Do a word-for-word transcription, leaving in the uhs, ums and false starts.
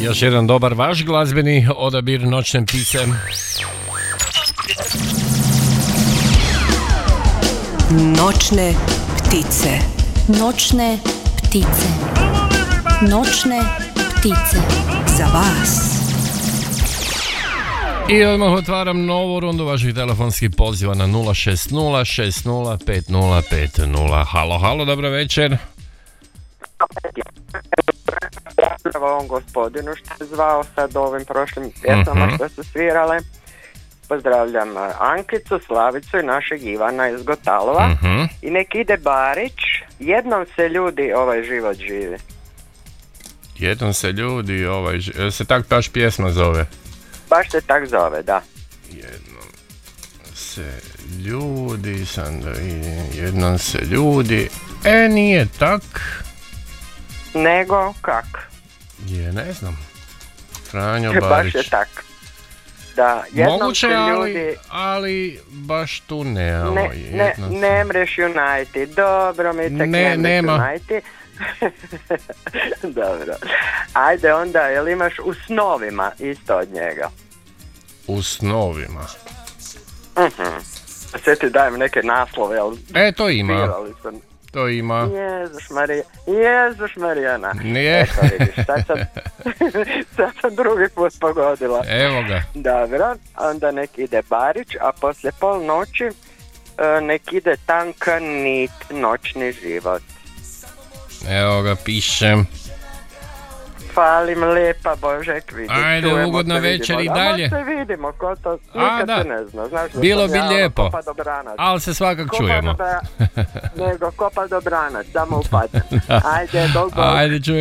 Još jedan dobar vaš glazbeni odabir Noćne ptice. Noćne ptice. Noćne ptice. Noćne ptice. Za vas. I odmah otvaram novu rundu vaših telefonskih poziva na nula šest nula šest nula pet nula pet nula. Halo, halo, dobro večer. Pozdrav ovom gospodinu što je zvao sad ovim prošlim pjesmama uh-huh. što su svirale. Pozdravljam Ankicu, Slavicu i našeg Ivana iz Gotalova. Uh-huh. I nek ide Barić, jednom se ljudi ovaj život živi. Jednom se ljudi ovaj život, se tak baš pjesma zove? Baš se tak zove, da. Jednom se ljudi, sam da vidim, jednom se ljudi, e nije tak. Nego kak? Je, ne znam. Franjo Baš Barić. je tak. Da, jednom moguće, se ali, ljudi... ali baš tu nemamo. Ne, ne, se... ne mreš ju najti. Dobro mi tek ne, ne mreš ju najti. Dobro. Ajde onda, jel imaš u snovima isto od njega? U snovima? Uh-huh. Sve ti dajem neke naslove, jel? E, to ima. To ima. Jezuš Marija, Jezuš Marijana. Nije. Eto vidiš, sad sam, sad sam drugi put pogodila. Evo ga. Dobro, onda nek ide Barić, a poslije pol noći nek ide Tanka nit, Noćni život. Evo ga, pišem. Falim lijepa, Božek, vidi. Ajde, ugodna večer i dalje. A se vidimo, ko to nikad se ne zna. Znaš, bilo bi ja, lijepo, Dobranac. ali se svakak kopa čujemo. Dobra, nego kopa Dobranac, da mu upadne. Ajde, bog, bog. Ajde, čujemo.